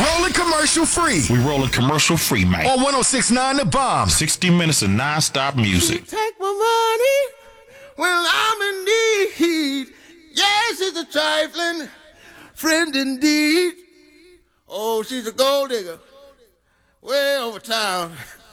Rolling commercial free. We rolling commercial free, man. On 106.9 The Bomb. 60 minutes of non-stop music. Take my money when I'm in need. Yes, it's a trifling friend indeed. Oh, she's a gold digger way over town.